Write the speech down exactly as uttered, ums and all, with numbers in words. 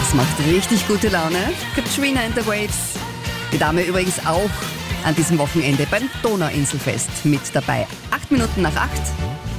Das macht richtig gute Laune. Katrina and the Waves. Die Dame übrigens auch an diesem Wochenende beim Donauinselfest mit dabei. Acht Minuten nach acht.